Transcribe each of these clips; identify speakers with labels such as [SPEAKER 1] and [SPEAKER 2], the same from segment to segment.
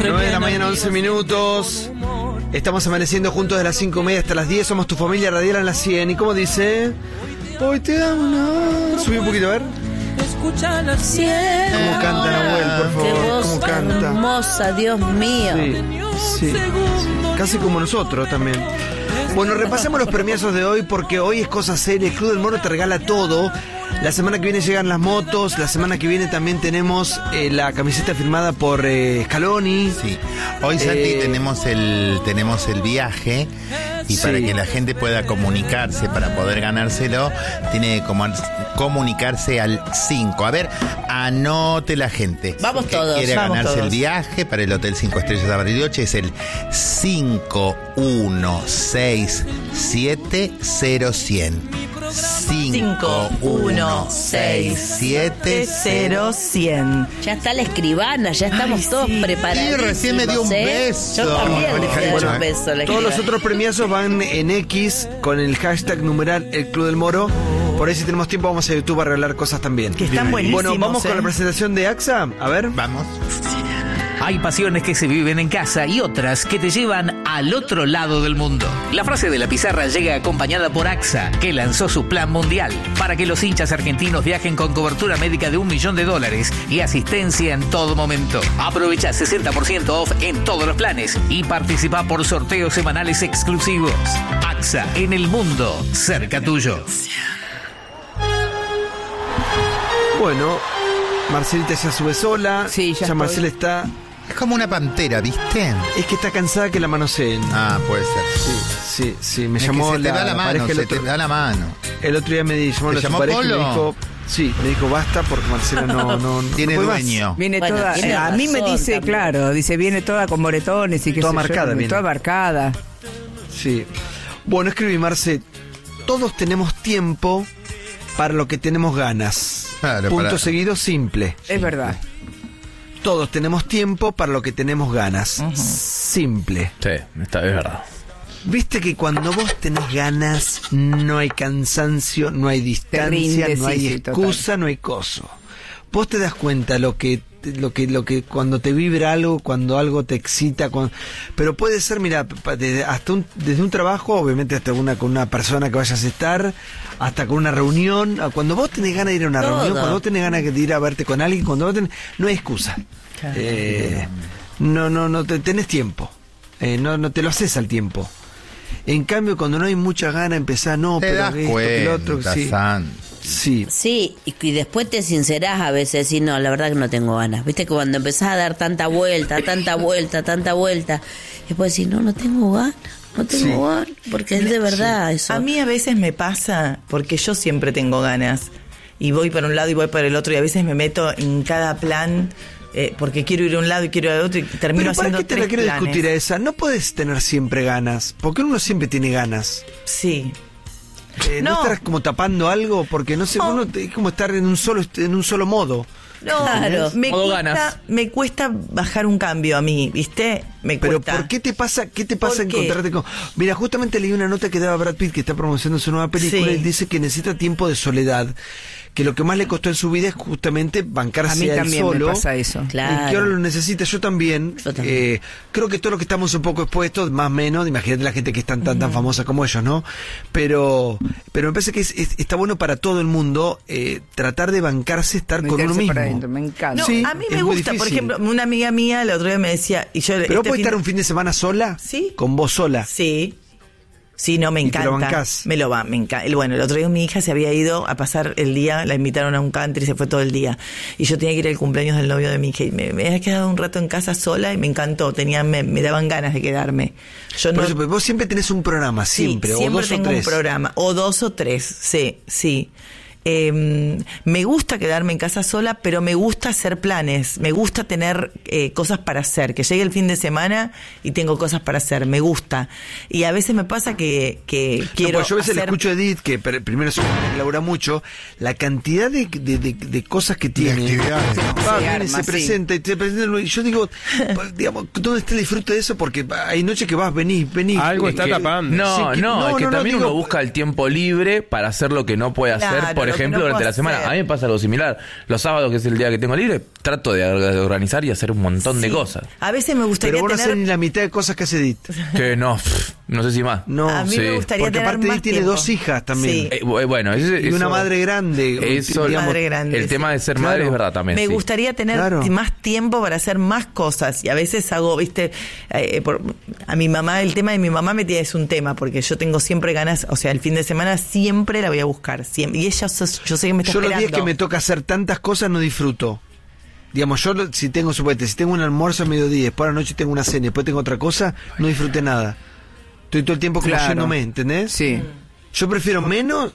[SPEAKER 1] 9 de la mañana, 11 minutos. Estamos amaneciendo juntos de las 5:30 hasta las 10. Somos tu familia radial en las 100. ¿Y cómo dice? Hoy te amo, no. Subí un poquito, a ver.
[SPEAKER 2] Escucha las 100.
[SPEAKER 1] ¿Cómo canta Nahuel, por
[SPEAKER 3] Qué
[SPEAKER 1] favor?
[SPEAKER 3] voz
[SPEAKER 1] ¿Cómo canta?
[SPEAKER 3] hermosa, Dios mío.
[SPEAKER 1] Sí. Casi como nosotros también. Bueno, repasemos los premiazos de hoy porque hoy es cosa seria. El Club del Moro te regala todo. La semana que viene llegan las motos. La semana que viene también tenemos la camiseta firmada por Scaloni.
[SPEAKER 4] Sí. Hoy, Santi, tenemos el viaje. Y para que la gente pueda comunicarse, para poder ganárselo, tiene que comunicarse al 5. A ver, anote la gente.
[SPEAKER 3] Vamos todos.
[SPEAKER 4] Quiere
[SPEAKER 3] Vamos
[SPEAKER 4] ganarse
[SPEAKER 3] todos.
[SPEAKER 4] el viaje para el Hotel 5 Estrellas de Bariloche. Es el 516701000.
[SPEAKER 5] 516701000.
[SPEAKER 3] Ya está la escribana, ya estamos todos preparados.
[SPEAKER 4] Y recién me dio un beso.
[SPEAKER 3] Yo también le fui a dar un beso. a la
[SPEAKER 1] Todos los
[SPEAKER 3] escribana.
[SPEAKER 1] otros premiazos van en X con el hashtag numeral El Club del Moro. Por ahí si tenemos tiempo vamos a YouTube a regalar cosas también.
[SPEAKER 5] Que están buenísimos.
[SPEAKER 1] Bueno, vamos con la presentación de AXA. A ver.
[SPEAKER 4] Vamos.
[SPEAKER 6] Hay pasiones que se viven en casa y otras que te llevan al otro lado del mundo. La frase de la pizarra llega acompañada por AXA, que lanzó su plan mundial para que los hinchas argentinos viajen con cobertura médica de $1 millón y asistencia en todo momento. Aprovecha 60% off en todos los planes y participa por sorteos semanales exclusivos. AXA, en el mundo, cerca tuyo.
[SPEAKER 1] Bueno, Marcelita ya sube sola.
[SPEAKER 5] Sí, ya estoy.
[SPEAKER 1] Marcela está...
[SPEAKER 4] Es como una pantera, ¿viste?
[SPEAKER 1] Es que está cansada que la manoseen.
[SPEAKER 4] Ah, puede ser.
[SPEAKER 1] Sí, me
[SPEAKER 4] Es
[SPEAKER 1] llamó
[SPEAKER 4] que se te da la mano,
[SPEAKER 1] pareja
[SPEAKER 4] se te da la mano.
[SPEAKER 1] el otro día me llamó
[SPEAKER 4] ¿Te
[SPEAKER 1] la
[SPEAKER 4] llamó
[SPEAKER 1] pareja y me
[SPEAKER 4] Polo?
[SPEAKER 1] dijo... Sí, me dijo basta porque Marcela no
[SPEAKER 4] Tiene
[SPEAKER 1] puede más.
[SPEAKER 4] dueño.
[SPEAKER 5] Viene
[SPEAKER 3] Bueno,
[SPEAKER 5] toda,
[SPEAKER 3] tiene
[SPEAKER 5] a mí me
[SPEAKER 3] razón
[SPEAKER 5] dice,
[SPEAKER 3] también.
[SPEAKER 5] claro, dice, viene toda con moretones y que
[SPEAKER 1] Toda marcada viene.
[SPEAKER 5] toda marcada.
[SPEAKER 1] Sí. Bueno, escribí Marce, todos tenemos tiempo para lo que tenemos ganas.
[SPEAKER 4] Claro,
[SPEAKER 1] Punto
[SPEAKER 4] para-
[SPEAKER 1] seguido, simple.
[SPEAKER 5] Es verdad.
[SPEAKER 1] Todos tenemos tiempo para lo que tenemos ganas. Simple.
[SPEAKER 7] Sí, es verdad.
[SPEAKER 1] Viste que cuando vos tenés ganas, no hay cansancio, no hay distancia,
[SPEAKER 5] rinde,
[SPEAKER 1] no hay
[SPEAKER 5] sí,
[SPEAKER 1] excusa,
[SPEAKER 5] total.
[SPEAKER 1] no hay coso. Vos te das cuenta lo que cuando te vibra algo, cuando algo te excita, pero puede ser, mira, desde un trabajo, obviamente hasta con una persona que vayas a estar, hasta con una reunión, cuando vos tenés ganas de ir a una
[SPEAKER 3] Todo.
[SPEAKER 1] reunión, cuando vos tenés ganas de ir a verte con alguien, cuando vos no hay excusa. No tenés tiempo. No te lo haces al tiempo. En cambio, cuando no hay mucha gana, empezás, no,
[SPEAKER 4] Te
[SPEAKER 1] pero
[SPEAKER 4] das
[SPEAKER 1] esto, que lo otro,
[SPEAKER 4] cuenta,
[SPEAKER 1] sí.
[SPEAKER 4] San.
[SPEAKER 1] Sí.
[SPEAKER 3] Sí, y después te sincerás a veces y no, la verdad que no tengo ganas. Viste que cuando empezás a dar tanta vuelta, después decís, no tengo ganas, porque es de verdad eso.
[SPEAKER 2] A mí a veces me pasa, porque yo siempre tengo ganas, y voy para un lado y voy para el otro, y a veces me meto en cada plan, porque quiero ir a un lado y quiero ir al otro, y termino
[SPEAKER 1] Pero ¿para
[SPEAKER 2] haciendo
[SPEAKER 1] qué te la
[SPEAKER 2] 3
[SPEAKER 1] quiero
[SPEAKER 2] planes.
[SPEAKER 1] discutir a esa? No puedes tener siempre ganas, porque uno siempre tiene ganas.
[SPEAKER 2] Sí.
[SPEAKER 1] ¿No
[SPEAKER 2] No.
[SPEAKER 1] estarás como tapando algo? Porque no sé,
[SPEAKER 2] No.
[SPEAKER 1] uno es como estar en un solo modo.
[SPEAKER 2] No,
[SPEAKER 3] Claro.
[SPEAKER 7] Modo ganas.
[SPEAKER 2] me cuesta bajar un cambio a mí, ¿viste? Me
[SPEAKER 1] Pero
[SPEAKER 2] cuesta.
[SPEAKER 1] ¿por qué te pasa
[SPEAKER 2] ¿Por qué?
[SPEAKER 1] encontrarte con...? Mira, justamente leí una nota que daba Brad Pitt, que está promocionando su nueva película,
[SPEAKER 2] Sí.
[SPEAKER 1] y dice que necesita tiempo de soledad, que lo que más le costó en su vida es justamente bancarse
[SPEAKER 5] A mí
[SPEAKER 1] a él
[SPEAKER 5] también
[SPEAKER 1] solo.
[SPEAKER 5] me pasa eso.
[SPEAKER 3] Claro.
[SPEAKER 1] Y que ahora lo necesita, yo también.
[SPEAKER 3] Yo también.
[SPEAKER 1] Creo que todos los que estamos un poco expuestos, más o menos, imagínate la gente que es tan famosa como ellos, ¿no? Pero me parece que está bueno para todo el mundo tratar de bancarse, estar con
[SPEAKER 5] Meterse
[SPEAKER 1] uno mismo.
[SPEAKER 5] para adentro, me encanta.
[SPEAKER 2] No,
[SPEAKER 1] Sí,
[SPEAKER 2] a mí
[SPEAKER 1] es
[SPEAKER 2] me
[SPEAKER 1] muy
[SPEAKER 2] gusta, por
[SPEAKER 1] difícil.
[SPEAKER 2] ejemplo, una amiga mía la otra vez me decía, y yo
[SPEAKER 1] Pero vos podés estar un fin de semana sola,
[SPEAKER 2] Sí.
[SPEAKER 1] con vos sola.
[SPEAKER 2] Sí. Sí, no, me
[SPEAKER 1] ¿Y te
[SPEAKER 2] encanta.
[SPEAKER 1] lo bancás?
[SPEAKER 2] Me encanta. Bueno, el otro día mi hija se había ido a pasar el día, la invitaron a un country y se fue todo el día. Y yo tenía que ir al cumpleaños del novio de mi hija y me había quedado un rato en casa sola y me encantó. Me daban ganas de quedarme. Yo
[SPEAKER 1] Por
[SPEAKER 2] no,
[SPEAKER 1] eso, pero vos siempre tenés un programa,
[SPEAKER 2] sí,
[SPEAKER 1] siempre, o
[SPEAKER 2] siempre
[SPEAKER 1] dos
[SPEAKER 2] tengo
[SPEAKER 1] o tres.
[SPEAKER 2] un programa, o 2 o 3, sí. Me gusta quedarme en casa sola, pero me gusta hacer planes, me gusta tener cosas para hacer, que llegue el fin de semana y tengo cosas para hacer, me gusta. Y a veces me pasa que
[SPEAKER 1] No,
[SPEAKER 2] quiero
[SPEAKER 1] pues yo a veces le
[SPEAKER 2] hacer...
[SPEAKER 1] escucho a Edith, que primero es una que labura mucho, la cantidad de cosas que tiene.
[SPEAKER 4] actividades, ¿no?
[SPEAKER 1] Va,
[SPEAKER 5] Se
[SPEAKER 1] viene,
[SPEAKER 5] arma,
[SPEAKER 1] se
[SPEAKER 5] sí.
[SPEAKER 1] presenta, y te presenta, y yo digo, digamos, ¿dónde está el disfrute de eso? Porque hay noches que vas, venís.
[SPEAKER 7] Algo
[SPEAKER 1] Es
[SPEAKER 7] está
[SPEAKER 1] que-
[SPEAKER 7] tapando. No,
[SPEAKER 1] Sí,
[SPEAKER 7] es que también
[SPEAKER 1] digo,
[SPEAKER 7] uno busca el tiempo libre para hacer lo que no puede hacer
[SPEAKER 2] Claro,
[SPEAKER 7] por
[SPEAKER 2] que
[SPEAKER 7] ejemplo,
[SPEAKER 2] no
[SPEAKER 7] durante
[SPEAKER 2] puedo
[SPEAKER 7] la semana.
[SPEAKER 2] hacer.
[SPEAKER 7] A mí me pasa algo similar. Los sábados, que es el día que tengo libre, trato de organizar y hacer un montón de
[SPEAKER 2] Sí.
[SPEAKER 7] cosas.
[SPEAKER 2] A veces me gustaría
[SPEAKER 1] Pero vos no
[SPEAKER 2] tener...
[SPEAKER 1] haces ni la mitad de cosas que hace Edith.
[SPEAKER 7] Que no sé si más.
[SPEAKER 1] No,
[SPEAKER 2] a mí
[SPEAKER 7] sí.
[SPEAKER 2] me gustaría
[SPEAKER 1] porque
[SPEAKER 2] tener
[SPEAKER 1] aparte
[SPEAKER 2] más
[SPEAKER 1] Edith tiene
[SPEAKER 2] tiempo.
[SPEAKER 1] 2 hijas también.
[SPEAKER 2] Sí.
[SPEAKER 7] Bueno,
[SPEAKER 1] Y una
[SPEAKER 7] eso-
[SPEAKER 1] madre grande.
[SPEAKER 7] Eso,
[SPEAKER 1] digamos.
[SPEAKER 2] Madre grande,
[SPEAKER 7] el
[SPEAKER 2] sí.
[SPEAKER 7] tema de ser
[SPEAKER 1] Claro.
[SPEAKER 7] madre es verdad también.
[SPEAKER 2] Me
[SPEAKER 7] sí.
[SPEAKER 2] gustaría tener
[SPEAKER 1] Claro.
[SPEAKER 2] más tiempo para hacer más cosas y a veces hago, viste, a mi mamá, el tema de mi mamá es un tema porque yo tengo siempre ganas, o sea, el fin de semana siempre la voy a buscar, siempre, y ella, yo sé que me está
[SPEAKER 1] Yo los
[SPEAKER 2] esperando.
[SPEAKER 1] días que me toca hacer tantas cosas no disfruto. Digamos, yo si tengo un almuerzo a mediodía, después a la noche tengo una cena, después tengo otra cosa, no disfruté nada. Estoy todo el tiempo como
[SPEAKER 5] Claro.
[SPEAKER 1] yéndome, ¿entendés?
[SPEAKER 5] Sí.
[SPEAKER 1] Yo prefiero menos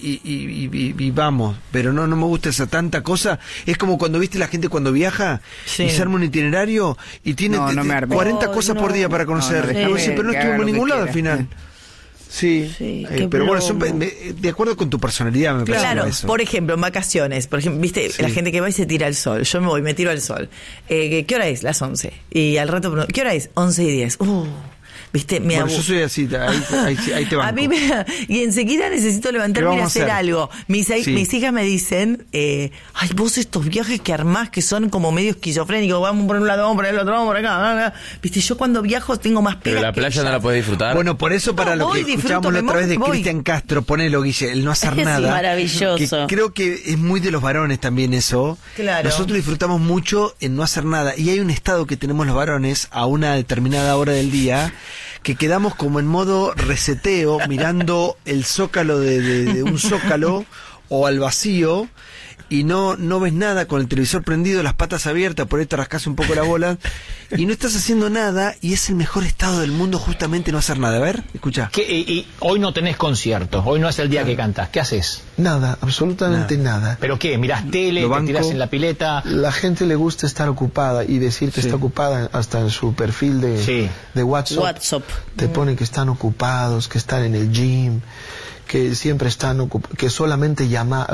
[SPEAKER 1] y vamos, pero no me gusta esa tanta cosa. Es como cuando viste la gente cuando viaja
[SPEAKER 2] Sí.
[SPEAKER 1] y se arma un itinerario y tiene
[SPEAKER 5] No me armé.
[SPEAKER 1] 40
[SPEAKER 3] Ay,
[SPEAKER 1] cosas por
[SPEAKER 3] no.
[SPEAKER 1] día para conocer.
[SPEAKER 5] No,
[SPEAKER 1] Y vos
[SPEAKER 5] déjame
[SPEAKER 1] decís, pero no
[SPEAKER 5] que
[SPEAKER 1] estuvimos
[SPEAKER 5] haga
[SPEAKER 1] en
[SPEAKER 5] lo
[SPEAKER 1] ningún
[SPEAKER 5] que
[SPEAKER 1] lado al
[SPEAKER 5] quiera.
[SPEAKER 1] final. Sí,
[SPEAKER 3] Sí, qué
[SPEAKER 1] pero bueno,
[SPEAKER 3] plomo.
[SPEAKER 1] de acuerdo con tu personalidad me parece
[SPEAKER 2] Claro,
[SPEAKER 1] eso.
[SPEAKER 2] por ejemplo, en vacaciones, por ejemplo, viste,
[SPEAKER 1] Sí.
[SPEAKER 2] la gente que va y se tira al sol, yo me voy, me tiro al sol. ¿Qué hora es? Las 11. Y al rato, ¿qué hora es? 11:10. Viste, me
[SPEAKER 1] Bueno, yo soy así, ahí te banco.
[SPEAKER 2] A mí y enseguida necesito
[SPEAKER 1] ¿Qué
[SPEAKER 2] levantarme y
[SPEAKER 1] vamos a
[SPEAKER 2] hacer
[SPEAKER 1] hacer?
[SPEAKER 2] algo. Mis
[SPEAKER 1] Sí.
[SPEAKER 2] hijas me dicen, ay, vos estos viajes que armás que son como medio esquizofrénicos, vamos por un lado, vamos por el otro, vamos por acá. Viste, yo cuando viajo tengo más
[SPEAKER 7] Pero
[SPEAKER 2] pegas
[SPEAKER 7] la
[SPEAKER 2] que
[SPEAKER 7] playa no
[SPEAKER 2] ellas.
[SPEAKER 7] la puedes disfrutar.
[SPEAKER 1] Bueno, por eso para
[SPEAKER 2] No,
[SPEAKER 1] lo
[SPEAKER 2] voy,
[SPEAKER 1] que
[SPEAKER 2] disfruto,
[SPEAKER 1] escuchábamos la
[SPEAKER 2] me
[SPEAKER 1] otra vez de
[SPEAKER 2] voy.
[SPEAKER 1] Cristian Castro, ponelo, Guille, el no hacer
[SPEAKER 3] Es
[SPEAKER 1] nada.
[SPEAKER 3] maravilloso.
[SPEAKER 1] Que creo que es muy de los varones también eso.
[SPEAKER 2] Claro.
[SPEAKER 1] Nosotros disfrutamos mucho en no hacer nada. Y hay un estado que tenemos los varones a una determinada hora del día que quedamos como en modo reseteo, mirando el zócalo de un zócalo o al vacío. Y no ves nada con el televisor prendido, las patas abiertas, por ahí te rascas un poco la bola y no estás haciendo nada y es el mejor estado del mundo justamente no hacer nada. A ver, escucha.
[SPEAKER 8] Y hoy no tenés concierto, hoy no es el día que cantás. ¿Qué haces?
[SPEAKER 9] Nada, absolutamente nada.
[SPEAKER 8] ¿Pero qué? ¿Mirás tele?
[SPEAKER 1] Lo
[SPEAKER 8] ¿Te
[SPEAKER 1] banco.
[SPEAKER 8] tirás en la pileta?
[SPEAKER 9] La gente le gusta estar ocupada y decir que
[SPEAKER 1] Sí.
[SPEAKER 9] está ocupada hasta en su perfil
[SPEAKER 8] Sí.
[SPEAKER 9] de WhatsApp.
[SPEAKER 3] WhatsApp.
[SPEAKER 9] Te ponen que están ocupados, que están en el gym, que siempre están ocupados, que solamente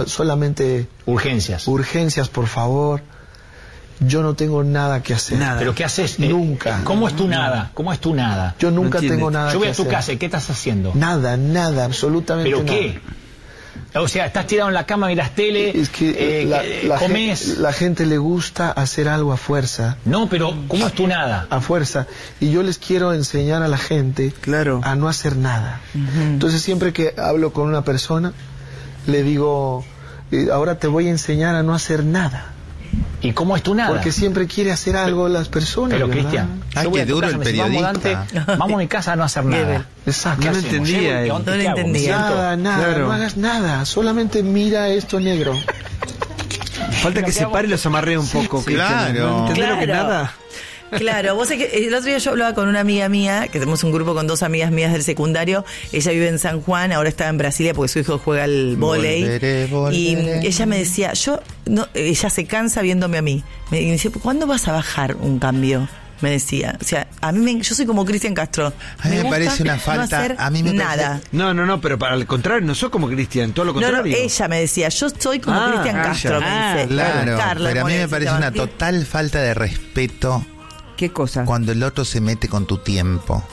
[SPEAKER 8] Urgencias.
[SPEAKER 9] por favor. Yo no tengo nada que hacer.
[SPEAKER 1] Nada.
[SPEAKER 8] ¿Pero qué haces?
[SPEAKER 9] Nunca.
[SPEAKER 8] ¿Cómo es tu nada? ¿Cómo es tu nada?
[SPEAKER 9] Yo nunca
[SPEAKER 1] entiende.
[SPEAKER 9] tengo nada
[SPEAKER 8] Yo voy
[SPEAKER 9] que
[SPEAKER 8] a tu
[SPEAKER 9] hacer.
[SPEAKER 8] casa, ¿y qué estás haciendo?
[SPEAKER 9] Nada, absolutamente
[SPEAKER 8] ¿Pero
[SPEAKER 9] nada.
[SPEAKER 8] qué? O sea, estás tirado en la cama, mirás tele,
[SPEAKER 9] Es que la
[SPEAKER 8] comés.
[SPEAKER 9] la gente le gusta hacer algo a fuerza.
[SPEAKER 8] No, pero ¿cómo es tu nada?
[SPEAKER 9] A fuerza. Y yo les quiero enseñar a la gente
[SPEAKER 1] Claro.
[SPEAKER 9] a no hacer nada. Entonces siempre que hablo con una persona, le digo, ahora te voy a enseñar a no hacer nada.
[SPEAKER 8] ¿Y cómo es tu nada?
[SPEAKER 9] Porque siempre quiere hacer algo las personas.
[SPEAKER 8] Pero
[SPEAKER 9] ¿verdad?
[SPEAKER 8] Cristian,
[SPEAKER 4] Ay,
[SPEAKER 8] yo voy
[SPEAKER 4] qué
[SPEAKER 8] a tu
[SPEAKER 4] duro
[SPEAKER 8] casa,
[SPEAKER 4] el
[SPEAKER 8] me dice, vamos,
[SPEAKER 4] periodista.
[SPEAKER 8] Dante, vamos a mi casa a no hacer nada.
[SPEAKER 9] Exacto.
[SPEAKER 1] No lo
[SPEAKER 8] hacemos?
[SPEAKER 1] entendía
[SPEAKER 8] Llego y,
[SPEAKER 1] él.
[SPEAKER 8] ¿qué onda?
[SPEAKER 2] No lo
[SPEAKER 8] ¿Qué hago? ¿Me
[SPEAKER 2] entendía.
[SPEAKER 8] siento?
[SPEAKER 9] Nada,
[SPEAKER 1] Claro.
[SPEAKER 9] no hagas nada. Solamente mira esto negro.
[SPEAKER 1] Falta que se pare y los amarre un poco. Cristian.
[SPEAKER 4] claro.
[SPEAKER 1] ¿No entendés lo que
[SPEAKER 2] Claro.
[SPEAKER 1] nada?
[SPEAKER 2] Claro, vos sabés que el otro día yo hablaba con una amiga mía, que tenemos un grupo con 2 amigas mías del secundario, ella vive en San Juan, ahora está en Brasilia porque su hijo juega al vóley.
[SPEAKER 4] Volveré.
[SPEAKER 2] Y ella me decía, ella se cansa viéndome a mí. Me decía, ¿cuándo vas a bajar un cambio? Me decía, o sea, yo soy como Cristian Castro.
[SPEAKER 4] A mí me
[SPEAKER 2] gusta
[SPEAKER 4] parece una
[SPEAKER 2] no
[SPEAKER 4] falta,
[SPEAKER 2] hacer
[SPEAKER 4] a mí me parece-
[SPEAKER 2] nada.
[SPEAKER 1] No, pero para el contrario, no sos como Cristian, todo lo
[SPEAKER 2] No, no,
[SPEAKER 1] contrario.
[SPEAKER 2] ella me decía, yo soy como
[SPEAKER 1] Ah,
[SPEAKER 2] Cristian
[SPEAKER 1] ella.
[SPEAKER 2] Castro, me dice.
[SPEAKER 4] Claro,
[SPEAKER 2] Carla
[SPEAKER 4] pero a mí me
[SPEAKER 2] Morel se
[SPEAKER 4] parece
[SPEAKER 2] llama.
[SPEAKER 4] una total falta de respeto
[SPEAKER 5] ¿Qué cosa?
[SPEAKER 4] cuando el otro se mete con tu tiempo.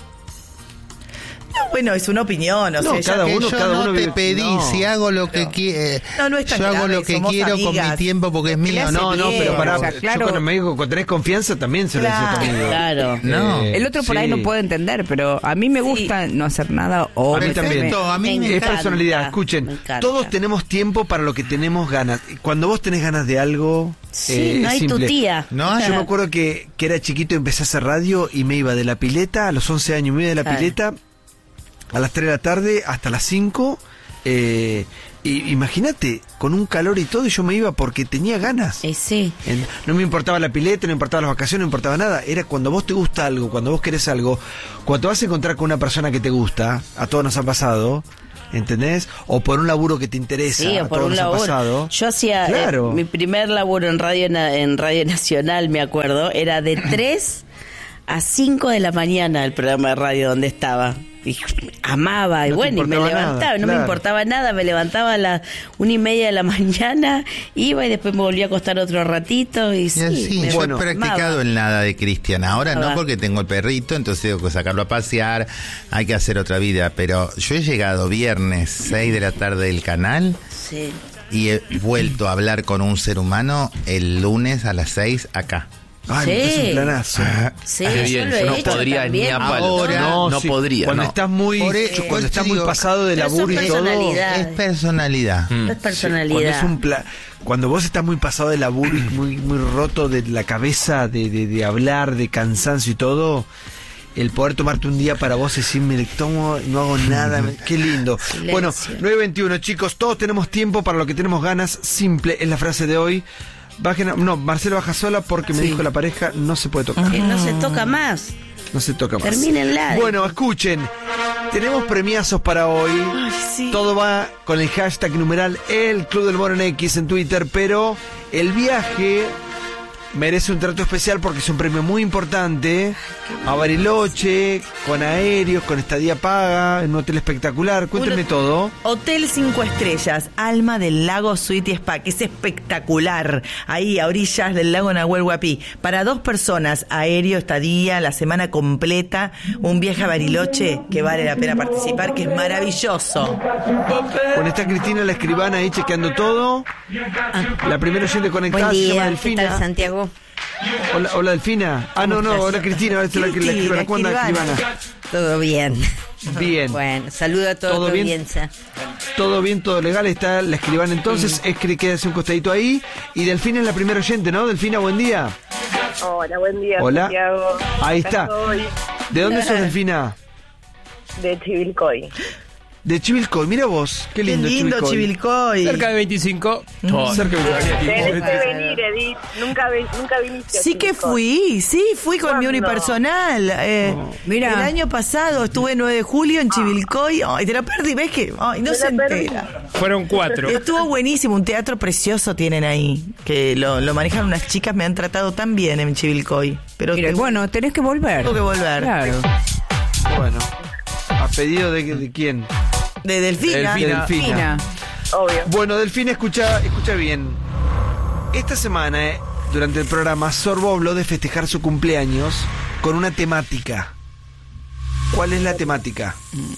[SPEAKER 2] Bueno, es una opinión, o
[SPEAKER 1] No,
[SPEAKER 2] sea,
[SPEAKER 1] cada
[SPEAKER 4] Que
[SPEAKER 1] uno-
[SPEAKER 4] yo
[SPEAKER 1] cada
[SPEAKER 4] no
[SPEAKER 1] uno
[SPEAKER 4] te
[SPEAKER 1] vive-
[SPEAKER 4] pedí,
[SPEAKER 1] no,
[SPEAKER 4] si hago lo que quiero,
[SPEAKER 2] No es tan
[SPEAKER 4] yo hago
[SPEAKER 2] grave,
[SPEAKER 4] lo que
[SPEAKER 2] somos
[SPEAKER 4] quiero con mi
[SPEAKER 2] amigas.
[SPEAKER 4] tiempo porque es
[SPEAKER 2] Lo que le
[SPEAKER 4] mío.
[SPEAKER 2] hace
[SPEAKER 4] No,
[SPEAKER 1] No,
[SPEAKER 2] bien.
[SPEAKER 1] pero para,
[SPEAKER 5] O sea, claro.
[SPEAKER 1] yo cuando me digo, cuando tenés confianza también se lo dice
[SPEAKER 2] Claro.
[SPEAKER 1] conmigo.
[SPEAKER 3] Claro.
[SPEAKER 4] No.
[SPEAKER 5] El otro por ahí
[SPEAKER 1] sí.
[SPEAKER 5] no puede entender, pero a mí me gusta no hacer nada o
[SPEAKER 1] A mí
[SPEAKER 5] meterme.
[SPEAKER 1] también.
[SPEAKER 4] a mí me
[SPEAKER 1] Es
[SPEAKER 3] encanta.
[SPEAKER 1] personalidad,
[SPEAKER 3] Me
[SPEAKER 1] escuchen,
[SPEAKER 3] encanta.
[SPEAKER 1] todos tenemos tiempo para lo que tenemos ganas. Cuando vos tenés ganas de algo,
[SPEAKER 3] Sí, no
[SPEAKER 1] es
[SPEAKER 3] hay tu
[SPEAKER 1] simple.
[SPEAKER 3] tía.
[SPEAKER 4] No,
[SPEAKER 1] Yo me acuerdo que era chiquito y empecé a hacer radio y me iba de la pileta, a los 11 años me iba de la
[SPEAKER 3] Claro.
[SPEAKER 1] pileta a las 3 de la tarde hasta las 5. Y imagínate, con un calor y todo, y yo me iba porque tenía ganas.
[SPEAKER 3] Sí.
[SPEAKER 1] No me importaba la pileta, no me importaba las vacaciones, no me importaba nada. Era cuando vos te gusta algo, cuando vos querés algo, cuando vas a encontrar con una persona que te gusta, a todos nos ha pasado, ¿entendés? O por un laburo que te interesa,
[SPEAKER 3] Sí,
[SPEAKER 1] a
[SPEAKER 3] o por
[SPEAKER 1] todos
[SPEAKER 3] un
[SPEAKER 1] nos ha
[SPEAKER 3] laburo.
[SPEAKER 1] pasado.
[SPEAKER 3] Yo hacía
[SPEAKER 1] Claro.
[SPEAKER 3] mi primer laburo en Radio Nacional, me acuerdo, era de 3 a 5 de la mañana el programa de radio donde estaba. Y amaba, y
[SPEAKER 1] No te
[SPEAKER 3] bueno, y me
[SPEAKER 1] importaba
[SPEAKER 3] levantaba,
[SPEAKER 1] nada,
[SPEAKER 3] no me
[SPEAKER 1] claro.
[SPEAKER 3] importaba nada, me levantaba a las 1:30 de la mañana, iba y después me volvía a acostar otro ratito y
[SPEAKER 4] Y
[SPEAKER 3] sí,
[SPEAKER 4] así,
[SPEAKER 3] me
[SPEAKER 4] yo he
[SPEAKER 3] amaba.
[SPEAKER 4] practicado el nada de Cristian. Ahora no
[SPEAKER 3] Amaba.
[SPEAKER 4] porque tengo el perrito, entonces tengo que sacarlo a pasear, hay que hacer otra vida. Pero yo he llegado viernes 6 de la tarde del canal
[SPEAKER 3] Sí.
[SPEAKER 4] y he vuelto a hablar con un ser humano el lunes a las 6 acá.
[SPEAKER 1] Ay,
[SPEAKER 3] Sí.
[SPEAKER 1] es un planazo.
[SPEAKER 3] Sí,
[SPEAKER 7] Qué bien,
[SPEAKER 3] yo lo he
[SPEAKER 7] yo no
[SPEAKER 3] hecho
[SPEAKER 7] podría
[SPEAKER 3] también.
[SPEAKER 7] ni a palo.
[SPEAKER 4] Ahora,
[SPEAKER 7] no
[SPEAKER 1] sí,
[SPEAKER 7] podría.
[SPEAKER 1] Cuando
[SPEAKER 7] no.
[SPEAKER 1] estás muy,
[SPEAKER 4] Por eso
[SPEAKER 1] cuando estás muy
[SPEAKER 4] digo,
[SPEAKER 1] pasado de
[SPEAKER 3] pero
[SPEAKER 1] laburo
[SPEAKER 3] son
[SPEAKER 1] y todo.
[SPEAKER 3] personalidades.
[SPEAKER 4] Es personalidad.
[SPEAKER 3] Es
[SPEAKER 1] Cuando
[SPEAKER 3] personalidad.
[SPEAKER 1] es un cuando vos estás muy pasado de laburo y muy roto de la cabeza de hablar, de cansancio y todo, el poder tomarte un día para vos y decir, me tomo, no hago nada, qué lindo.
[SPEAKER 3] Silencio.
[SPEAKER 1] Bueno, 9:21, chicos, todos tenemos tiempo para lo que tenemos ganas, simple es la frase de hoy. Marcelo baja sola porque me dijo la pareja, no se puede tocar.
[SPEAKER 3] Que no se toca más.
[SPEAKER 1] No se toca más.
[SPEAKER 3] Termínenla.
[SPEAKER 1] Bueno, escuchen, tenemos premiazos para hoy.
[SPEAKER 2] Ay, sí.
[SPEAKER 1] Todo va con el hashtag numeral El Club del Moro en X en Twitter, pero el viaje merece un trato especial porque es un premio muy importante. A Bariloche, con aéreos, con estadía paga, en un hotel espectacular. Cuéntenme todo.
[SPEAKER 2] Hotel 5 estrellas, Alma del Lago Suite y Spa, que es espectacular. Ahí, a orillas del lago Nahuel Huapi. Para 2 personas, aéreo, estadía, la semana completa. Un viaje a Bariloche que vale la pena participar, que es maravilloso.
[SPEAKER 1] Bueno, está Cristina, la escribana, ahí chequeando todo. La primera oyente conectada
[SPEAKER 10] Buen
[SPEAKER 1] se llama
[SPEAKER 10] día, ¿qué
[SPEAKER 1] Delfina.
[SPEAKER 10] tal, Santiago?
[SPEAKER 1] Hola, Delfina. Ah, no, hola Cristina, esta es la escribana.
[SPEAKER 2] la
[SPEAKER 1] ¿Cuándo la
[SPEAKER 2] escribana?
[SPEAKER 1] escribana?
[SPEAKER 10] Todo bien.
[SPEAKER 1] Bien.
[SPEAKER 10] Bueno, saludo a toda
[SPEAKER 1] ¿Todo
[SPEAKER 10] tu
[SPEAKER 1] bien?
[SPEAKER 10] audiencia.
[SPEAKER 1] Todo bien, todo legal, está la escribana entonces, es que queda un costadito ahí. Y Delfina es la primera oyente, ¿no? Delfina, buen día.
[SPEAKER 11] Hola, buen día,
[SPEAKER 1] Hola.
[SPEAKER 11] Santiago.
[SPEAKER 1] Ahí
[SPEAKER 11] Acá
[SPEAKER 1] está.
[SPEAKER 11] estoy,
[SPEAKER 1] ¿De dónde sos, Delfina?
[SPEAKER 11] de Chivilcoy.
[SPEAKER 1] De Chivilcoy, mira vos, qué
[SPEAKER 2] Qué
[SPEAKER 1] lindo,
[SPEAKER 2] lindo Chivilcoy.
[SPEAKER 7] Cerca de 25.
[SPEAKER 1] Cerca de
[SPEAKER 11] Tenés que venir, Edith. Nunca viniste a
[SPEAKER 2] Sí que
[SPEAKER 11] Chivilcoy.
[SPEAKER 2] fui con mi
[SPEAKER 11] ¿Cuándo?
[SPEAKER 2] unipersonal.
[SPEAKER 5] Mira.
[SPEAKER 2] El año pasado estuve 9 de julio en Chivilcoy. Ay, te la perdí, ¿ves que? Ay, no
[SPEAKER 11] Me
[SPEAKER 2] se
[SPEAKER 11] la perdí.
[SPEAKER 2] entera.
[SPEAKER 7] Fueron 4.
[SPEAKER 2] Estuvo buenísimo, un teatro precioso tienen ahí, que lo manejan unas chicas, me han tratado tan bien en Chivilcoy. Pero
[SPEAKER 5] Mira,
[SPEAKER 2] que-
[SPEAKER 5] bueno, tenés que volver.
[SPEAKER 2] tengo que volver.
[SPEAKER 5] Claro.
[SPEAKER 1] Bueno, ¿a pedido de quién?
[SPEAKER 2] De Delfina.
[SPEAKER 1] De Delfina.
[SPEAKER 5] Fina.
[SPEAKER 11] Obvio.
[SPEAKER 1] Bueno, Delfina, escucha bien. Esta semana, durante el programa, Sorbo habló de festejar su cumpleaños con una temática. ¿Cuál es la temática?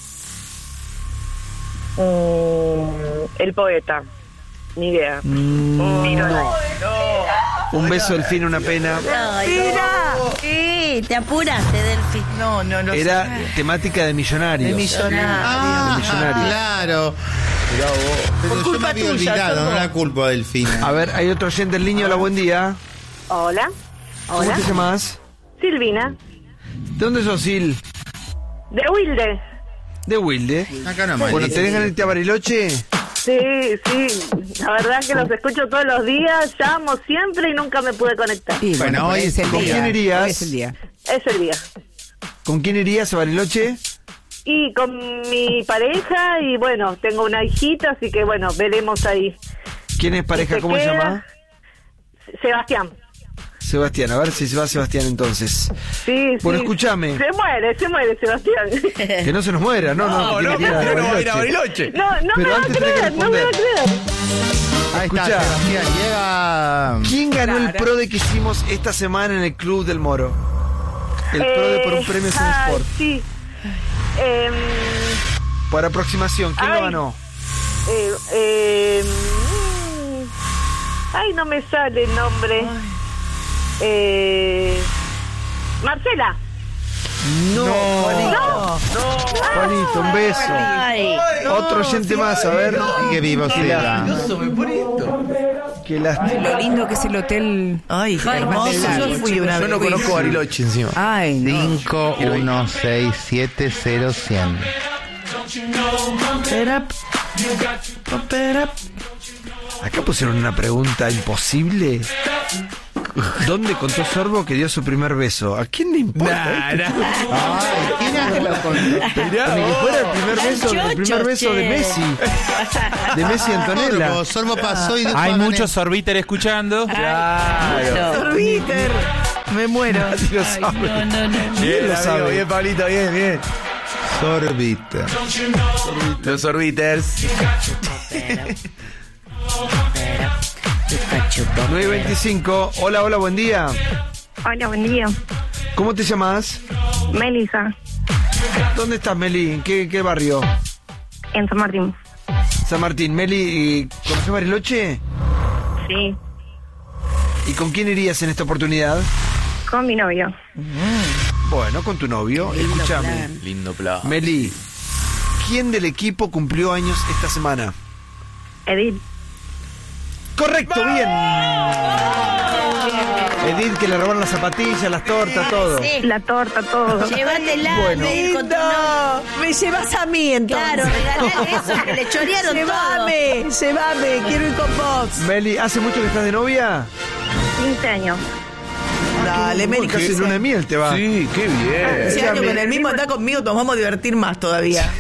[SPEAKER 11] El poeta. Ni idea.
[SPEAKER 1] No. Un beso, Delfina, una pena.
[SPEAKER 10] Sí, te apuraste, Delfi.
[SPEAKER 2] No.
[SPEAKER 1] Era temática de millonarios.
[SPEAKER 2] De millonario.
[SPEAKER 1] millonario.
[SPEAKER 4] Claro. Pero yo
[SPEAKER 2] culpa
[SPEAKER 4] me había
[SPEAKER 2] tuya,
[SPEAKER 4] olvidado,
[SPEAKER 2] Sorbo.
[SPEAKER 4] no la culpa a Delfina.
[SPEAKER 1] A ver, hay otro oyente en línea. Hola, buen día.
[SPEAKER 11] Hola.
[SPEAKER 1] ¿Cómo
[SPEAKER 11] Hola.
[SPEAKER 1] te llamas?
[SPEAKER 11] Silvina.
[SPEAKER 1] ¿De dónde sos, Sil?
[SPEAKER 11] De Wilde.
[SPEAKER 1] De Wilde.
[SPEAKER 4] Acá no
[SPEAKER 1] Bueno, ¿tenés ganas de irte a Bariloche?
[SPEAKER 11] Sí. La verdad que los escucho todos los días, llamo siempre y nunca me pude conectar.
[SPEAKER 5] Y
[SPEAKER 4] Bueno,
[SPEAKER 5] hoy
[SPEAKER 4] hoy
[SPEAKER 5] es el
[SPEAKER 1] ¿con
[SPEAKER 5] día.
[SPEAKER 1] quién irías?
[SPEAKER 5] Hoy es el día.
[SPEAKER 11] Es el día.
[SPEAKER 1] ¿Con quién irías a Bariloche?
[SPEAKER 11] Y con mi pareja y bueno, tengo una hijita, así que bueno, veremos ahí.
[SPEAKER 1] ¿Quién es pareja?
[SPEAKER 11] Se
[SPEAKER 1] ¿Cómo se
[SPEAKER 11] queda
[SPEAKER 1] llama?
[SPEAKER 11] Sebastián.
[SPEAKER 1] Sebastián. A ver si se va Sebastián entonces.
[SPEAKER 11] Sí,
[SPEAKER 1] Bueno,
[SPEAKER 11] sí.
[SPEAKER 1] escúchame.
[SPEAKER 11] Se muere Sebastián.
[SPEAKER 1] Que no se nos muera. No, que quiere ir a Bariloche.
[SPEAKER 11] No
[SPEAKER 1] Pero
[SPEAKER 11] me va a
[SPEAKER 1] antes tenés que
[SPEAKER 11] creer, no me va a
[SPEAKER 1] responder.
[SPEAKER 11] creer.
[SPEAKER 4] Ahí está,
[SPEAKER 1] Escuchá.
[SPEAKER 4] Sebastián, llega.
[SPEAKER 1] ¿Quién ganó el PRODE que hicimos esta semana en el Club del Moro? El PRODE por un premio Sun
[SPEAKER 11] ay,
[SPEAKER 1] Sport.
[SPEAKER 11] Sí.
[SPEAKER 1] Por aproximación, ¿quién lo
[SPEAKER 11] Ay.
[SPEAKER 1] ganó?
[SPEAKER 11] Ay, no me sale el nombre. Marcela.
[SPEAKER 1] No, Juanito. Juanito, un beso.
[SPEAKER 10] Ay,
[SPEAKER 1] Otro oyente más, a ver.
[SPEAKER 4] Sigue vivo, Seba.
[SPEAKER 1] Qué lástima.
[SPEAKER 5] Lo lindo que es el hotel.
[SPEAKER 2] Ay, hermoso. Yo fui una
[SPEAKER 7] Yo
[SPEAKER 2] vez.
[SPEAKER 7] no conozco Bariloche encima.
[SPEAKER 5] Ay, no.
[SPEAKER 4] 51670.
[SPEAKER 1] Acá pusieron una pregunta imposible. ¿Dónde contó Sorbo que dio su primer beso? ¿A quién le importa?
[SPEAKER 4] Ay, ¿quién hace lo
[SPEAKER 1] Ni que fuera el primer beso de Messi. De Messi y Antonella.
[SPEAKER 4] Sorbo, Sorbo pasó y dijo,
[SPEAKER 12] Hay
[SPEAKER 4] hagan
[SPEAKER 12] muchos
[SPEAKER 4] esto.
[SPEAKER 12] Sorbiter escuchando.
[SPEAKER 2] Sorbiter. Me muero.
[SPEAKER 1] Nadie lo sabe. ¿Quién lo sabe?
[SPEAKER 7] Bien, Pablito, bien.
[SPEAKER 4] Sorbita.
[SPEAKER 7] Los Orbiters.
[SPEAKER 1] 9:25. Hola, buen día.
[SPEAKER 11] Hola, buen día.
[SPEAKER 1] ¿Cómo te llamas?
[SPEAKER 11] Melissa,
[SPEAKER 1] ¿Dónde estás, Meli? ¿En qué barrio?
[SPEAKER 11] en San Martín.
[SPEAKER 1] San Martín. Meli, ¿conoces Bariloche?
[SPEAKER 12] Sí,
[SPEAKER 1] ¿Y con quién irías en esta oportunidad?
[SPEAKER 12] con mi novio.
[SPEAKER 1] Bueno, con tu novio. Escúchame.
[SPEAKER 7] Lindo plan.
[SPEAKER 1] Meli, ¿quién del equipo cumplió años esta semana?
[SPEAKER 12] Edith.
[SPEAKER 1] ¡Correcto! ¡Bien! Edith, que le robaron las zapatillas, las tortas, todo.
[SPEAKER 12] La torta, todo.
[SPEAKER 3] Llévatela,
[SPEAKER 1] Bueno.
[SPEAKER 3] Edith, con tu novio.
[SPEAKER 2] No, me llevas a mí entonces.
[SPEAKER 3] Claro, regalale eso, que le chorearon
[SPEAKER 2] Llévame, quiero ir con vos.
[SPEAKER 1] Meli, ¿hace mucho que estás de novia?
[SPEAKER 12] 15 años.
[SPEAKER 2] Dale, Meli,
[SPEAKER 1] Casi
[SPEAKER 2] que
[SPEAKER 1] en luna de miel te va.
[SPEAKER 7] Sí, qué bien.
[SPEAKER 2] ese año con el mismo anda conmigo, nos vamos a divertir más todavía.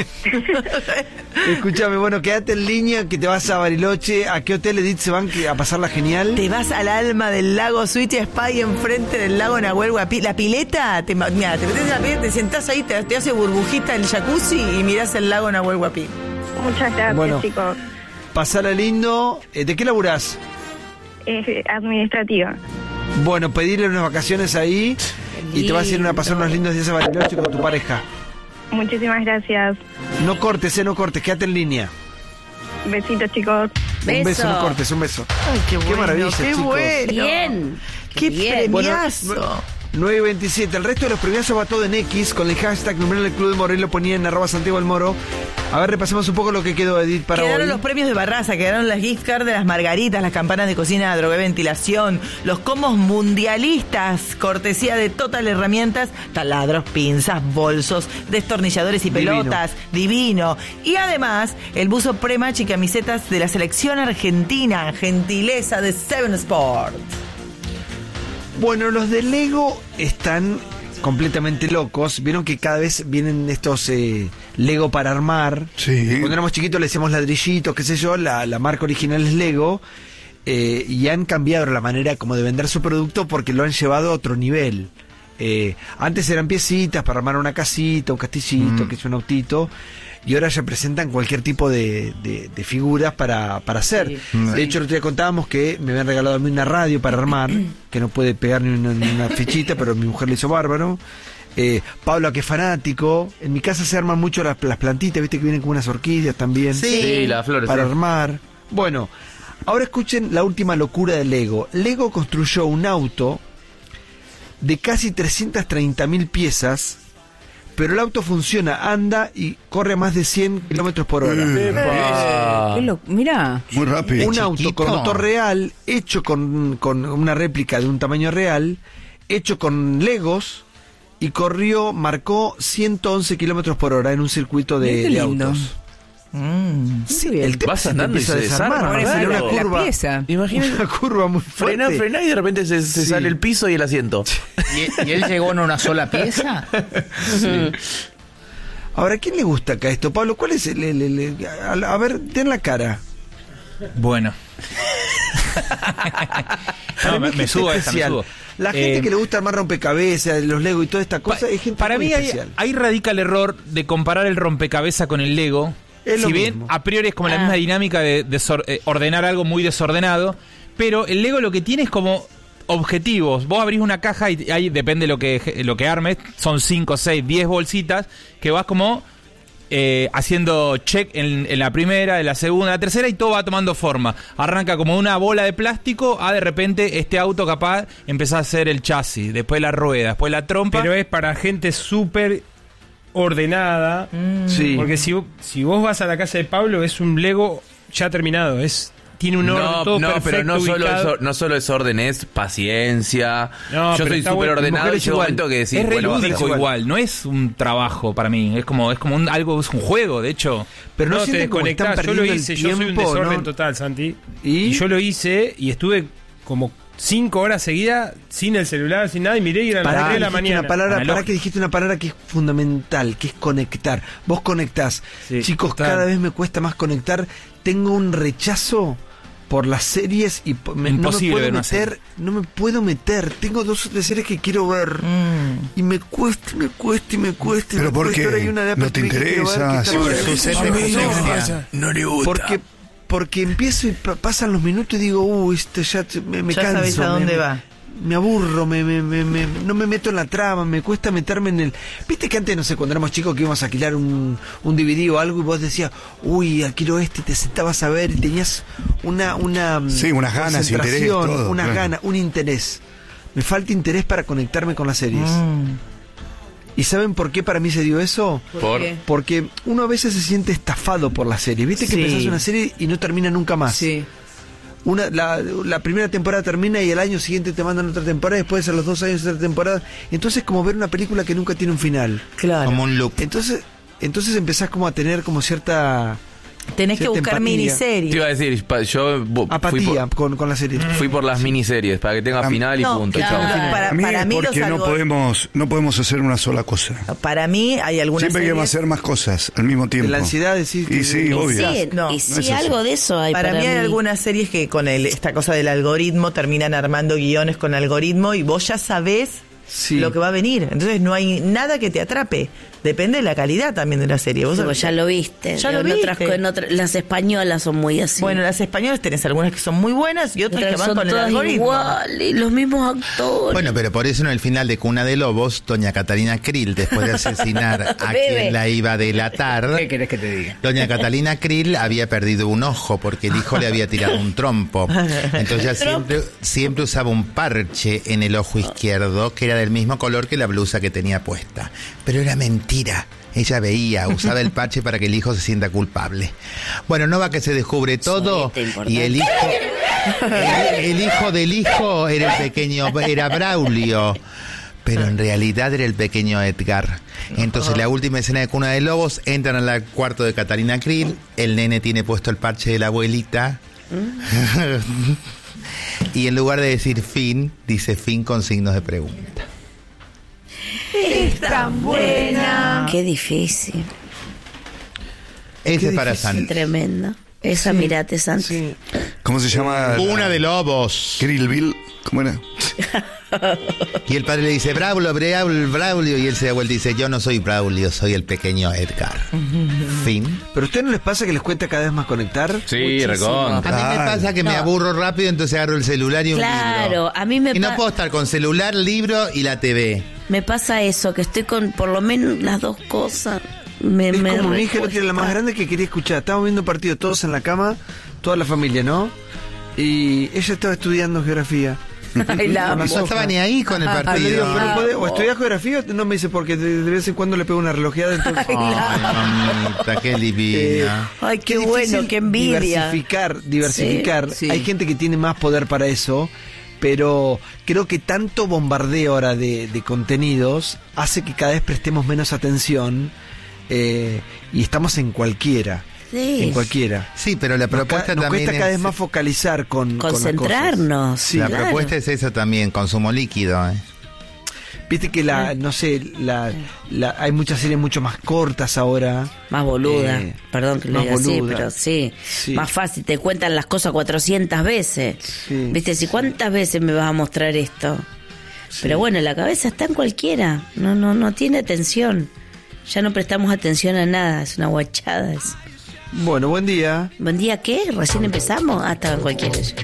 [SPEAKER 1] Escúchame, bueno, quédate en línea, que te vas a Bariloche. ¿A qué hotel, Edith, se van a pasarla genial?
[SPEAKER 2] Te vas al alma del lago Suichi Spa y enfrente del lago Nahuel Huapi. La pileta, mirá, te metes en la pileta, te sentás ahí, te hace burbujita el jacuzzi y mirás el lago Nahuel Huapi.
[SPEAKER 12] Muchas gracias,
[SPEAKER 1] Bueno.
[SPEAKER 12] chicos.
[SPEAKER 1] Pasala lindo. ¿De qué laburás?
[SPEAKER 12] Administrativa.
[SPEAKER 1] Bueno, pedirle unas vacaciones ahí y te vas a ir a pasar unos lindos días a Bariloche con tu pareja.
[SPEAKER 12] Muchísimas gracias.
[SPEAKER 1] No cortes, no cortes, quédate en línea.
[SPEAKER 12] Besitos, chicos.
[SPEAKER 1] Un beso, no cortes, un beso.
[SPEAKER 2] Ay, qué bueno,
[SPEAKER 1] maravilla,
[SPEAKER 2] qué
[SPEAKER 1] chicos.
[SPEAKER 2] bueno.
[SPEAKER 3] Bien.
[SPEAKER 2] Qué
[SPEAKER 3] bien.
[SPEAKER 2] premiazo.
[SPEAKER 1] 9.27. El resto de los premiazos va todo en X con el hashtag Número del Club de Morel, lo ponía en @Santiago el Moro. A ver, repasemos un poco lo que quedó, Edith, para
[SPEAKER 2] Quedaron
[SPEAKER 1] hoy.
[SPEAKER 2] los premios de Barraza, quedaron las gift cards de las margaritas, las campanas de cocina, droga y ventilación, los combos mundialistas, cortesía de Total Herramientas, taladros, pinzas, bolsos, destornilladores y
[SPEAKER 1] Divino.
[SPEAKER 2] pelotas, divino. Y además, el buzo pre-match y camisetas de la selección argentina, gentileza de Seven Sport.
[SPEAKER 1] Bueno, los de Lego están completamente locos. Vieron que cada vez vienen estos Lego para armar.
[SPEAKER 13] Sí.
[SPEAKER 1] Cuando éramos chiquitos le decíamos ladrillitos, qué sé yo, la marca original es Lego. Y han cambiado la manera como de vender su producto porque lo han llevado a otro nivel. Antes eran piecitas para armar una casita, un castillito, que es un autito. Y ahora ya presentan cualquier tipo de figuras para hacer.
[SPEAKER 3] Sí.
[SPEAKER 1] De hecho, el otro día contábamos que me habían regalado a mí una radio para armar, que no puede pegar ni una fichita, pero mi mujer le hizo bárbaro. Pablo, que es fanático. En mi casa se arman mucho las plantitas, viste que vienen como unas orquídeas también.
[SPEAKER 7] Sí, las flores.
[SPEAKER 1] Para
[SPEAKER 7] sí.
[SPEAKER 1] armar. Bueno, ahora escuchen la última locura de Lego. Lego construyó un auto de casi 330.000 piezas, pero el auto funciona, anda y corre a más de 100 kilómetros por hora.
[SPEAKER 5] Mirá.
[SPEAKER 13] Muy rápido.
[SPEAKER 1] Un auto con motor real, hecho con una réplica de un tamaño real, hecho con Legos, y marcó 111 kilómetros por hora en un circuito
[SPEAKER 5] Qué
[SPEAKER 1] de
[SPEAKER 5] lindo.
[SPEAKER 1] autos. Sí,
[SPEAKER 5] bien.
[SPEAKER 1] el tema
[SPEAKER 7] Vas
[SPEAKER 1] se te
[SPEAKER 7] andando y
[SPEAKER 1] empieza a
[SPEAKER 7] se desarma,
[SPEAKER 1] desarmar,
[SPEAKER 5] Ahora
[SPEAKER 1] ¿no?
[SPEAKER 5] sí,
[SPEAKER 1] Era
[SPEAKER 5] la
[SPEAKER 1] una curva,
[SPEAKER 5] pieza.
[SPEAKER 7] Imagínate.
[SPEAKER 1] una curva muy fuerte.
[SPEAKER 7] Frena y de repente se
[SPEAKER 1] Sí.
[SPEAKER 7] sale el piso y el asiento.
[SPEAKER 8] ¿Y él llegó en una sola pieza?
[SPEAKER 1] Ahora, ¿a quién le gusta acá esto, Pablo? ¿Cuál es a ver, ten la cara.
[SPEAKER 14] Bueno.
[SPEAKER 1] Para mí
[SPEAKER 14] me
[SPEAKER 1] es gente
[SPEAKER 14] subo a esta, me
[SPEAKER 1] especial.
[SPEAKER 14] subo.
[SPEAKER 1] La gente que le gusta armar rompecabezas, los Lego y toda esta cosa, es gente
[SPEAKER 14] Para
[SPEAKER 1] muy
[SPEAKER 14] mí
[SPEAKER 1] especial.
[SPEAKER 14] ahí radica el error de comparar el rompecabezas con el Lego.
[SPEAKER 1] Es lo
[SPEAKER 14] Si bien
[SPEAKER 1] mismo.
[SPEAKER 14] a priori es como la misma dinámica de ordenar algo muy desordenado, pero el Lego lo que tiene es como objetivos. Vos abrís una caja y ahí depende lo que armes, son 5, 6, 10 bolsitas que vas como haciendo check en la primera, en la segunda, en la tercera, y todo va tomando forma. Arranca como una bola de plástico a de repente este auto capaz empezar a hacer el chasis, después la rueda, después la trompa.
[SPEAKER 15] Pero es para gente súper ordenada.
[SPEAKER 1] Sí.
[SPEAKER 15] Porque si vos vas a la casa de Pablo, es un Lego ya terminado. Tiene un orden todo perfecto,
[SPEAKER 7] pero
[SPEAKER 15] ubicado.
[SPEAKER 7] no solo es orden, es paciencia.
[SPEAKER 15] No,
[SPEAKER 7] Yo
[SPEAKER 15] pero
[SPEAKER 7] soy
[SPEAKER 15] está
[SPEAKER 7] súper
[SPEAKER 15] bueno.
[SPEAKER 7] ordenado y
[SPEAKER 15] Mujeres
[SPEAKER 7] llega un
[SPEAKER 15] igual.
[SPEAKER 7] momento que decís,
[SPEAKER 14] es re
[SPEAKER 7] bueno, vas a
[SPEAKER 14] lúdico
[SPEAKER 7] hacer
[SPEAKER 14] igual, no es un trabajo para mí, es como algo, es un juego, de hecho.
[SPEAKER 1] Pero no
[SPEAKER 15] te
[SPEAKER 1] sienten como que están
[SPEAKER 15] desconectás. Yo lo
[SPEAKER 1] perdiendo
[SPEAKER 15] hice,
[SPEAKER 1] el
[SPEAKER 15] yo soy un
[SPEAKER 1] tiempo,
[SPEAKER 15] desorden
[SPEAKER 1] ¿no?
[SPEAKER 15] total, Santi.
[SPEAKER 1] ¿Y?
[SPEAKER 15] Yo lo hice y estuve como 5 horas seguidas sin el celular, sin nada, y miré y eran las 3 de la mañana.
[SPEAKER 1] Para que dijiste una palabra que es fundamental, que es conectar. Vos conectás.
[SPEAKER 15] Sí,
[SPEAKER 1] Chicos,
[SPEAKER 15] total.
[SPEAKER 1] cada vez me cuesta más conectar. Tengo un rechazo por las series y
[SPEAKER 14] Imposible ver una
[SPEAKER 1] no me puedo meter. Tengo 2 o 3 series que quiero ver y me cuesta.
[SPEAKER 13] ¿Pero por qué?
[SPEAKER 1] Ahora hay una de Apple
[SPEAKER 13] ¿No te
[SPEAKER 1] TV que quiero ver
[SPEAKER 13] interesa?
[SPEAKER 1] que está
[SPEAKER 13] Sí,
[SPEAKER 1] buena.
[SPEAKER 13] no le gusta.
[SPEAKER 1] Porque empiezo y pasan los minutos y digo, esto ya me
[SPEAKER 2] Ya
[SPEAKER 1] canso.
[SPEAKER 2] sabés a dónde va.
[SPEAKER 1] me aburro, no me meto en la trama, me cuesta meterme en el... Viste que antes, no sé, cuando éramos chicos que íbamos a alquilar un DVD o algo y vos decías, uy, alquilo y te sentabas a ver y tenías unas
[SPEAKER 16] ganas, interés, todo,
[SPEAKER 1] unas ganas, un interés. Me falta interés para conectarme con las series. ¿Y saben por qué para mí se dio eso?
[SPEAKER 7] ¿Por
[SPEAKER 2] qué?
[SPEAKER 1] Porque uno a veces se siente estafado por la serie. ¿Viste que empezás una serie y no termina nunca más?
[SPEAKER 2] Sí.
[SPEAKER 1] La primera temporada termina y el año siguiente te mandan otra temporada, después a los 2 años otra temporada. Entonces como ver una película que nunca tiene un final.
[SPEAKER 2] Claro.
[SPEAKER 4] Como un loop.
[SPEAKER 1] Entonces empezás como a tener como cierta...
[SPEAKER 2] Tenés que
[SPEAKER 1] cierta
[SPEAKER 2] buscar
[SPEAKER 1] empatía.
[SPEAKER 2] miniseries.
[SPEAKER 7] Te iba a decir, yo
[SPEAKER 1] Apatía con la serie.
[SPEAKER 7] fui por las miniseries, para que tenga final y
[SPEAKER 2] No,
[SPEAKER 7] punto.
[SPEAKER 2] claro.
[SPEAKER 7] Chao.
[SPEAKER 2] Para
[SPEAKER 16] A mí
[SPEAKER 2] mí
[SPEAKER 16] es porque
[SPEAKER 2] los
[SPEAKER 16] no podemos hacer una sola cosa.
[SPEAKER 2] Para mí hay algunas
[SPEAKER 16] Siempre
[SPEAKER 2] series...
[SPEAKER 16] queremos hacer más cosas al mismo tiempo.
[SPEAKER 1] De la ansiedad, decís.
[SPEAKER 16] Y sí, obvio.
[SPEAKER 3] Sí,
[SPEAKER 2] No,
[SPEAKER 3] y
[SPEAKER 2] no
[SPEAKER 3] sí,
[SPEAKER 16] es eso.
[SPEAKER 3] algo de eso hay
[SPEAKER 2] Para mí hay algunas series que con esta cosa del algoritmo terminan armando guiones con algoritmo y vos ya sabés lo que va a venir. Entonces no hay nada que te atrape. Depende de la calidad también de la serie. Vos
[SPEAKER 3] ya lo viste.
[SPEAKER 2] Ya lo
[SPEAKER 3] En
[SPEAKER 2] viste.
[SPEAKER 3] las españolas son muy así.
[SPEAKER 2] Bueno, las españolas tenés algunas que son muy buenas y otras que van
[SPEAKER 3] son
[SPEAKER 2] con el
[SPEAKER 3] todas
[SPEAKER 2] algoritmo.
[SPEAKER 3] igual, y los mismos actores.
[SPEAKER 4] Bueno, pero por eso en el final de Cuna de Lobos, doña Catalina Krill, después de asesinar a
[SPEAKER 3] Bebe.
[SPEAKER 4] quien la iba a delatar,
[SPEAKER 8] ¿Qué querés que te diga?
[SPEAKER 4] doña Catalina Krill había perdido un ojo porque el hijo le había tirado un trompo. Entonces ella siempre usaba un parche en el ojo izquierdo que era del mismo color que la blusa que tenía puesta. Pero era mentira. Ella usaba el parche para que el hijo se sienta culpable. Bueno, no va que se descubre todo y el hijo del hijo era Braulio, pero en realidad era el pequeño Edgar. Entonces la última escena de Cuna de Lobos, entran al cuarto de Catalina Krill, el nene tiene puesto el parche de la abuelita y en lugar de decir fin, dice fin con signos de pregunta.
[SPEAKER 10] Es tan buena.
[SPEAKER 3] Qué difícil.
[SPEAKER 4] Ese es para Santi.
[SPEAKER 3] Tremenda. Esa, mirate, Santi.
[SPEAKER 16] ¿Cómo se llama?
[SPEAKER 4] Cuna de Lobos.
[SPEAKER 16] Krillville. ¿Cómo era?
[SPEAKER 4] Y el padre le dice, Braulio, y él se da vuelta y dice, yo no soy Braulio, soy el pequeño Edgar. Fin.
[SPEAKER 1] ¿Pero a ustedes no les pasa que les cuesta cada vez más conectar?
[SPEAKER 7] Sí, recontra.
[SPEAKER 4] A mí me pasa que me aburro rápido, entonces agarro el celular y un libro.
[SPEAKER 3] Claro, a mí me
[SPEAKER 4] Y no puedo estar con celular, libro y la TV.
[SPEAKER 3] Me pasa eso, que estoy con por lo menos las dos cosas.
[SPEAKER 1] Es como mi hija, la más grande, que quería escuchar. Estábamos viendo partidos todos en la cama, toda la familia, ¿no? Y ella estaba estudiando geografía.
[SPEAKER 2] Ay, la amo.
[SPEAKER 4] No estaba ni ahí con el
[SPEAKER 1] Le
[SPEAKER 4] partido.
[SPEAKER 1] digo, ¿o estudias geografía? No, me dice, porque de vez en cuando le pego una relojeada. Entonces...
[SPEAKER 4] Ay, mamita, qué divina.
[SPEAKER 3] Ay, qué
[SPEAKER 1] Qué
[SPEAKER 3] bueno,
[SPEAKER 1] difícil
[SPEAKER 3] qué envidia.
[SPEAKER 1] Diversificar.
[SPEAKER 2] Sí.
[SPEAKER 1] Hay gente que tiene más poder para eso, pero creo que tanto bombardeo ahora de contenidos hace que cada vez prestemos menos atención y estamos en cualquiera.
[SPEAKER 3] Sí.
[SPEAKER 1] En cualquiera.
[SPEAKER 4] Sí, pero la propuesta
[SPEAKER 1] nos
[SPEAKER 4] también
[SPEAKER 1] cuesta cada vez
[SPEAKER 4] es...
[SPEAKER 1] más focalizar con
[SPEAKER 3] Concentrarnos.
[SPEAKER 1] las cosas. Sí.
[SPEAKER 4] La
[SPEAKER 3] Claro.
[SPEAKER 4] propuesta es eso también, consumo líquido.
[SPEAKER 1] Viste que hay muchas series mucho más cortas ahora.
[SPEAKER 3] Más boluda. Perdón que lo
[SPEAKER 1] más
[SPEAKER 3] diga así,
[SPEAKER 1] boluda.
[SPEAKER 3] pero sí. Más fácil, te cuentan las cosas 400 veces.
[SPEAKER 1] Sí.
[SPEAKER 3] ¿Viste? Si cuántas veces me vas a mostrar esto. Pero bueno, la cabeza está en cualquiera. No tiene atención. Ya no prestamos atención a nada. Es una guachada eso.
[SPEAKER 1] Bueno, buen día.
[SPEAKER 3] ¿Buen día qué? ¿Recién empezamos? Estaba en cualquiera.